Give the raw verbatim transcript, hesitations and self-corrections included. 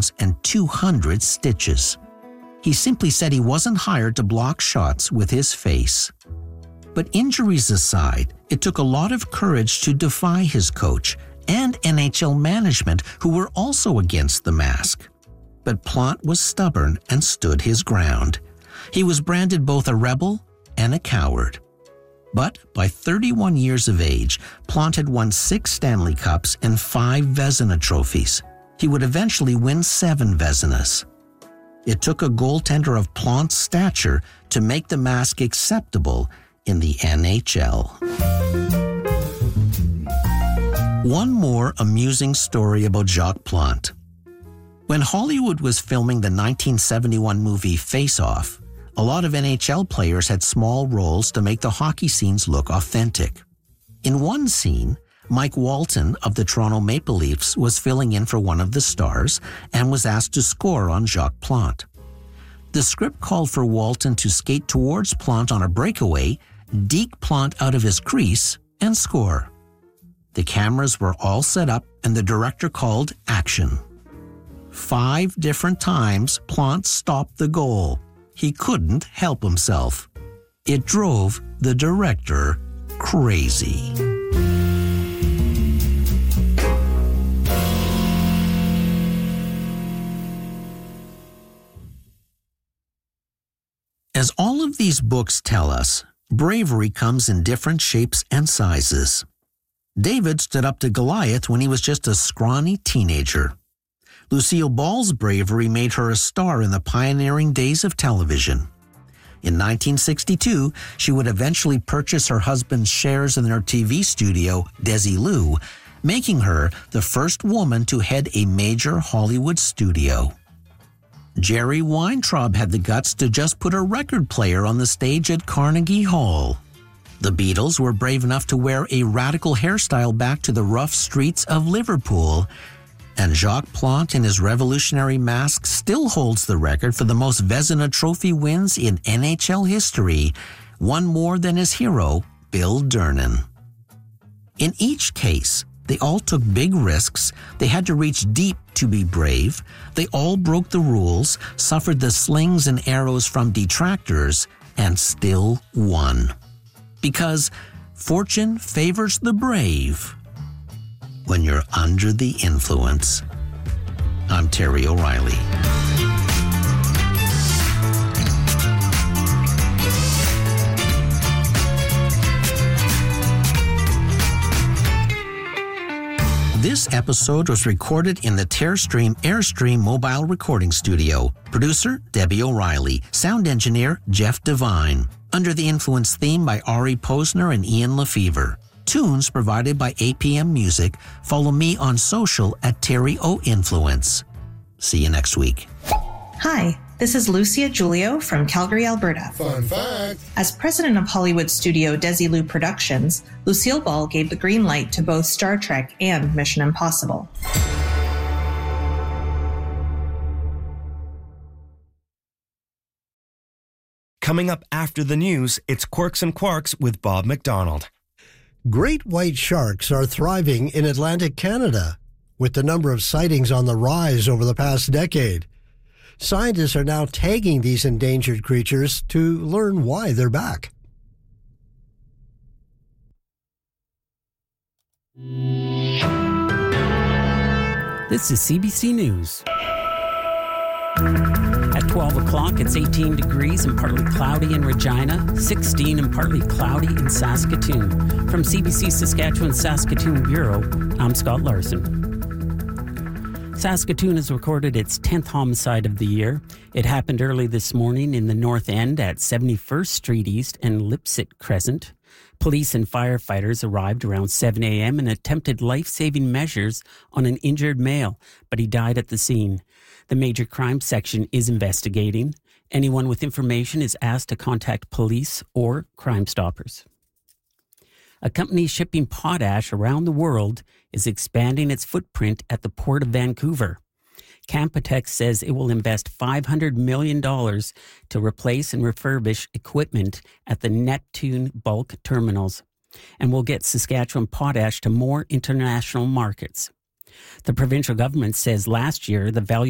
takedowns and two hundred stitches. He simply said he wasn't hired to block shots with his face. But injuries aside, it took a lot of courage to defy his coach and N H L management, who were also against the mask. But Plante was stubborn and stood his ground. He was branded both a rebel and a coward. But by thirty-one years of age, Plante had won six Stanley Cups and five Vezina trophies. He would eventually win seven Vezinas. It took a goaltender of Plante's stature to make the mask acceptable in the N H L. One more amusing story about Jacques Plante. When Hollywood was filming the nineteen seventy-one movie Face Off, a lot of N H L players had small roles to make the hockey scenes look authentic. In one scene, Mike Walton of the Toronto Maple Leafs was filling in for one of the stars and was asked to score on Jacques Plante. The script called for Walton to skate towards Plante on a breakaway, deke Plante out of his crease, and score. The cameras were all set up and the director called action. Five different times, Plante stopped the goal. He couldn't help himself. It drove the director crazy. As all of these books tell us, bravery comes in different shapes and sizes. David stood up to Goliath when he was just a scrawny teenager. Lucille Ball's bravery made her a star in the pioneering days of television. In nineteen sixty-two, she would eventually purchase her husband's shares in their T V studio, Desilu, making her the first woman to head a major Hollywood studio. Jerry Weintraub had the guts to just put a record player on the stage at Carnegie Hall. The Beatles were brave enough to wear a radical hairstyle back to the rough streets of Liverpool. And Jacques Plante in his revolutionary mask still holds the record for the most Vezina Trophy wins in N H L history, one more than his hero, Bill Durnan. In each case, they all took big risks, they had to reach deep to be brave, they all broke the rules, suffered the slings and arrows from detractors, and still won. Because fortune favors the brave when you're under the influence. I'm Terry O'Reilly. This episode was recorded in the Terrestream Airstream mobile recording studio. Producer, Debbie O'Reilly. Sound engineer, Jeff Devine. Under the Influence theme by Ari Posner and Ian Lefevre. Tunes provided by A P M Music. Follow me on social at Terry O Influence. See you next week. Hi, this is Lucia Giulio from Calgary, Alberta. Fun fact. As president of Hollywood studio Desilu Productions, Lucille Ball gave the green light to both Star Trek and Mission Impossible. Coming up after the news, it's Quirks and Quarks with Bob McDonald. Great white sharks are thriving in Atlantic Canada, with the number of sightings on the rise over the past decade. Scientists are now tagging these endangered creatures to learn why they're back. This is C B C News. At twelve o'clock, it's eighteen degrees and partly cloudy in Regina, sixteen and partly cloudy in Saskatoon. From C B C Saskatchewan Saskatoon Bureau, I'm Scott Larson. Saskatoon has recorded its tenth homicide of the year. It happened early this morning in the North End at seventy-first Street East and Lipset Crescent. Police and firefighters arrived around seven a.m. and attempted life-saving measures on an injured male, but he died at the scene. The Major Crime Section is investigating. Anyone with information is asked to contact police or Crime Stoppers. A company shipping potash around the world is expanding its footprint at the Port of Vancouver. Canpotex says it will invest five hundred million dollars to replace and refurbish equipment at the Neptune bulk terminals and will get Saskatchewan potash to more international markets. The provincial government says last year the value